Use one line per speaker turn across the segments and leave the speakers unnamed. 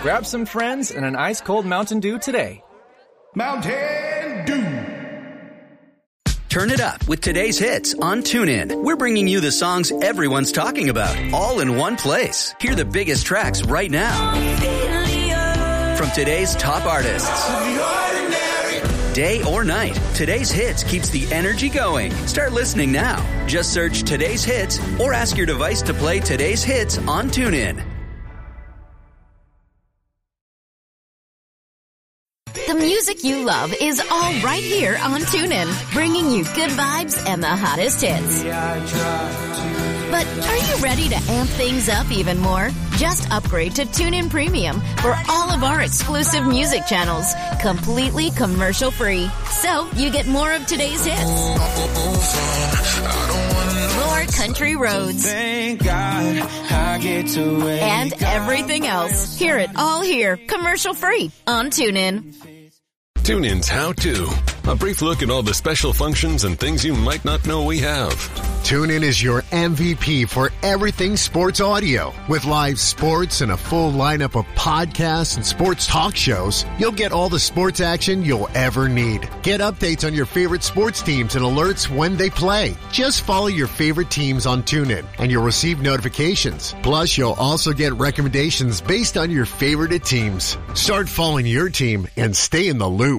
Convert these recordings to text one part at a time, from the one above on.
Grab some friends and an ice-cold Mountain Dew today.
Mountain Dew.
Turn it up with today's hits on TuneIn. We're bringing you the songs everyone's talking about, all in one place. Hear the biggest tracks right now. From today's top artists. Day or night, today's hits keeps the energy going. Start listening now. Just search today's hits or ask your device to play today's hits on TuneIn.
The music you love is all right here on TuneIn, bringing you good vibes and the hottest hits. But are you ready to amp things up even more? Just upgrade to TuneIn Premium for all of our exclusive music channels, completely commercial-free. So you get more of today's hits, more country roads,
Thank God I get to wake
and everything else. Hear it all here, commercial-free on TuneIn.
TuneIn's How To. A brief look at all the special functions and things you might not know we have.
TuneIn is your MVP for everything sports audio. With live sports and a full lineup of podcasts and sports talk shows, you'll get all the sports action you'll ever need. Get updates on your favorite sports teams and alerts when they play. Just follow your favorite teams on TuneIn and you'll receive notifications. Plus, you'll also get recommendations based on your favorite teams. Start following your team and stay in the loop.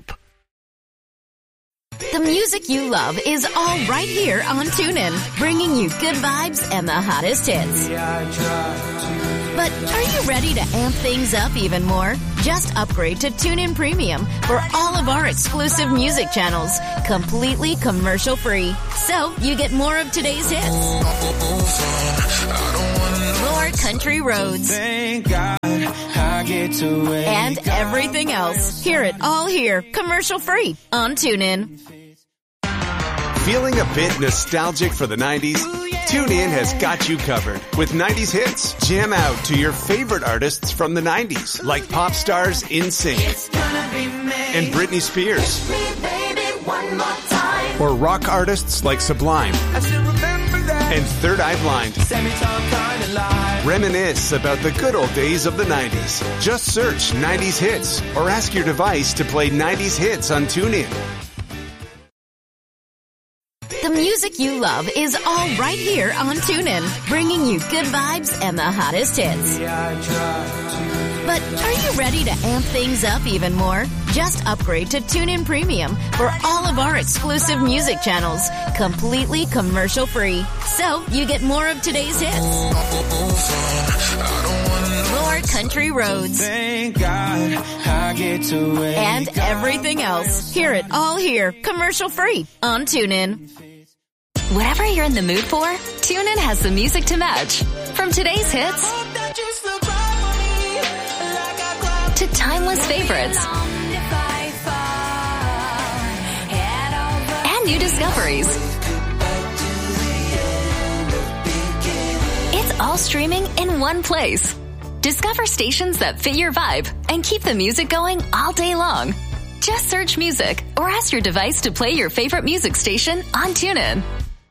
The music you love is all right here on TuneIn, bringing you good vibes and the hottest hits. But are you ready to amp things up even more? Just upgrade to TuneIn Premium for all of our exclusive music channels, completely commercial-free. So you get more of today's hits, more country roads,
Thank God I get to wake
and everything else. Hear it all here, commercial-free on TuneIn.
Feeling a bit nostalgic for the 90s? TuneIn has got you covered with 90s hits. Jam out to your favorite artists from the 90s, like pop stars NSYNC and Britney Spears. Or rock artists like Sublime and Third Eye Blind. Reminisce about the good old days of the 90s. Just search 90s hits or ask your device to play 90s hits on TuneIn.
The music you love is all right here on TuneIn, bringing you good vibes and the hottest hits. But are you ready to amp things up even more? Just upgrade to TuneIn Premium for all of our exclusive music channels, completely commercial-free. So you get more of today's hits, more country roads,
Thank God I get to wake
and everything else. Hear it all here, commercial-free on TuneIn.
Whatever you're in the mood for, TuneIn has the music to match. From today's hits to timeless favorites and new discoveries. It's all streaming in one place. Discover stations that fit your vibe and keep the music going all day long. Just search music or ask your device to play your favorite music station on TuneIn.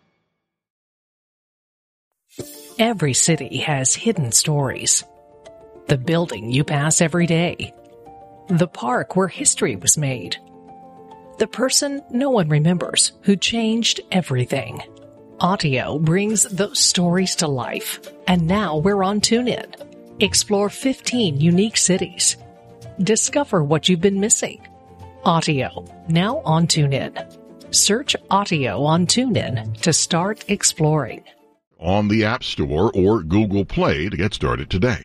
Every city has hidden stories. The building you pass every day. The park where history was made. The person no one remembers who changed everything. Audio brings those stories to life. And now we're on TuneIn. Explore 15 unique cities. Discover what you've been missing. Audio, now on TuneIn. Search Audio on TuneIn to start exploring.
On the App Store or Google Play to get started today.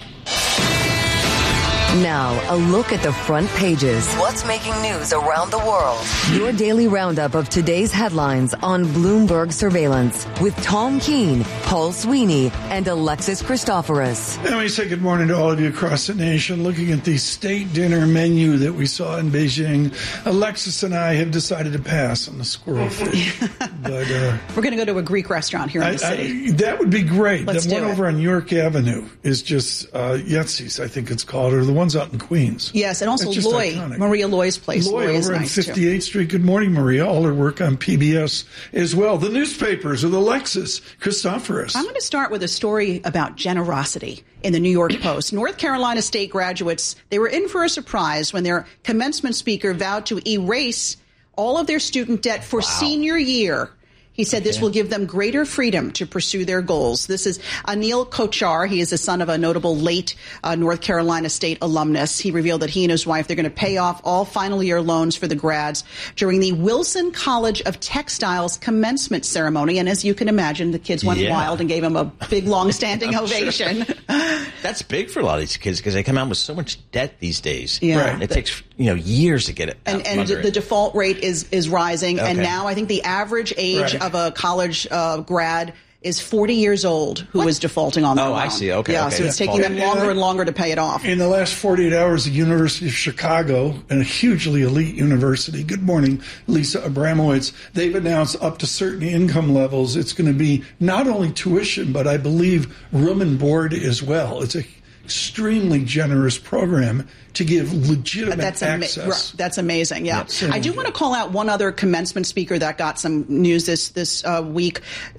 Now, a look at the front pages. What's making news around the world? Your daily roundup of today's headlines on Bloomberg Surveillance with Tom Keene, Paul Sweeney, and Alexis Christoforous.
Let me say good morning to all of you across the nation. Looking at the state dinner menu that we saw in Beijing, Alexis and I have decided to pass on the squirrel fish. But
we're going to go to a Greek restaurant here in the city.
That would be great.
Let's
the one over on York Avenue is just Yetzi's, I think it's called, or the ones out in Queens.
Yes, and also Loy, iconic. Maria Loy's place.
Loy over on 58th Street. Good morning, Maria. All her work on PBS as well. The newspapers with Alexis Christoforous. Chris.
I'm going to start with a story about generosity in the New York Post. North Carolina State graduates, they were in for a surprise when their commencement speaker vowed to erase all of their student debt for senior year. He said this will give them greater freedom to pursue their goals. This is Anil Kochar. He is the son of a notable late North Carolina State alumnus. He revealed that he and his wife, they're going to pay off all final year loans for the grads during the Wilson College of Textiles commencement ceremony. And as you can imagine, the kids went wild and gave him a big, long-standing ovation.
Sure. That's big for a lot of these kids because they come out with so much debt these days.
Yeah. Right.
It takes years to get it.
And the default rate is rising. Okay. And now I think the average age of a college grad is 40 years old who is defaulting on their loan.
I see. Okay.
Yeah,
okay.
So it's taking them longer and longer to pay it off.
In the last 48 hours, the University of Chicago, and a hugely elite university, good morning, Lisa Abramowitz, they've announced up to certain income levels, it's going to be not only tuition, but I believe room and board as well. It's an extremely generous program to give legitimate access.
That's amazing, yeah. I do want to call out one other commencement speaker that got some news this week.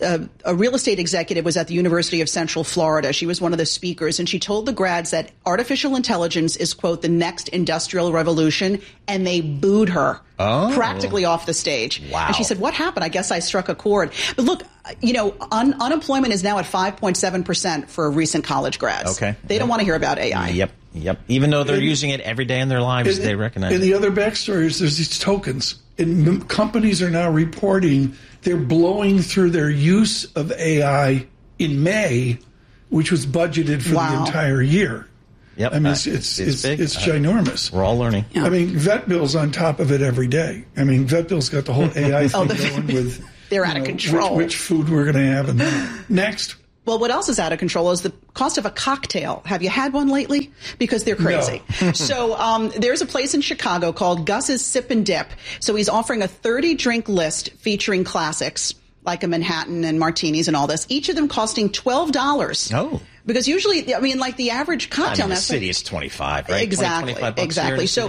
A real estate executive was at the University of Central Florida. She was one of the speakers, and she told the grads that artificial intelligence is, quote, the next industrial revolution, and they booed her practically off the stage.
Wow.
And she said, what happened? I guess I struck a chord. But look, unemployment is now at 5.7% for recent college grads.
Okay.
They don't want to hear about AI.
Yep. Even though they're using it every day in their lives, they recognize it.
And the other backstory is there's these tokens. And companies are now reporting they're blowing through their use of AI in May, which was budgeted for the entire year.
Yep.
I mean, it's ginormous.
We're all learning.
Yeah. I mean, Vet Bill's on top of it every day. I mean, Vet Bill's got the whole AI thing going with
they're out of control.
Which food we're going to have. And next.
Well, what else is out of control is the cost of a cocktail. Have you had one lately? Because they're crazy. No. So there's a place in Chicago called Gus's Sip and Dip. So he's offering a 30-drink list featuring classics like a Manhattan and martinis and all this, each of them costing $12.
Oh.
Because usually, I mean, like the average cocktail
in the city is $25, right?
Exactly. So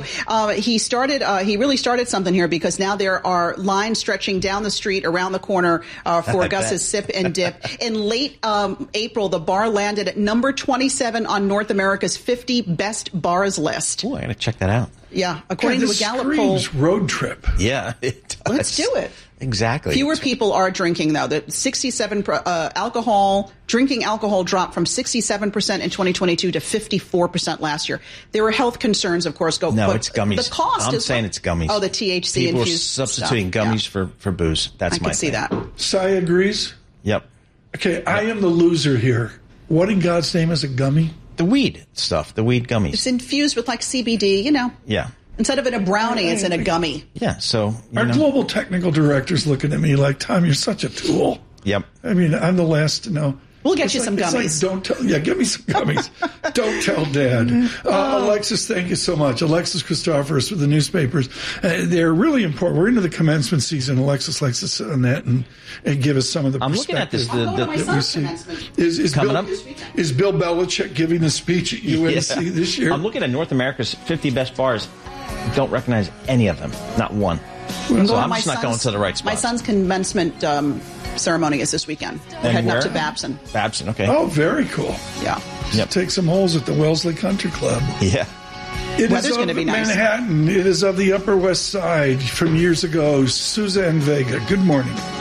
he really started something here because now there are lines stretching down the street around the corner for Gus's Sip and Dip. In late April, the bar landed at number 27 on North America's 50 best bars list.
Oh, I got to check that out.
Yeah, according to a Gallup poll.
Road trip.
Yeah, it does.
Let's do it.
Exactly.
Fewer people are drinking, though. The 67 drinking alcohol dropped from 67% in 2022 to 54% last year. There were health concerns, of course.
It's gummies.
The cost
I'm saying it's gummies.
Oh, the THC
people
infused
are substituting gummies for booze. That's my thing.
I can see that.
Sai agrees?
Yep.
Okay, I am the loser here. What in God's name is a gummy?
The weed stuff, the weed gummies.
It's infused with like CBD,
Yeah.
Instead of in a brownie, it's in a gummy.
Yeah, so...
Our global technical director's looking at me like, Tom, you're such a tool.
Yep.
I mean, I'm the last to know.
We'll get you some gummies.
Don't tell... Yeah, give me some gummies. Don't tell Dad. Alexis, thank you so much. Alexis Christoforous with the newspapers. They're really important. We're into the commencement season. Alexis likes to sit on that and give us some of the perspective.
I'm looking at this.
That we see.
Is Bill Belichick giving the speech at UNC this year?
I'm looking at North America's 50 best bars. Don't recognize any of them. Not one. So I'm just not going to the right spot.
My son's commencement ceremony is this weekend. We're heading up to Babson.
Babson, okay.
Oh, very cool.
Yeah.
Yep. Take some holes at the Wellesley Country Club.
Yeah.
It is of Manhattan. It is of the Upper West Side from years ago. Suzanne Vega. Good morning.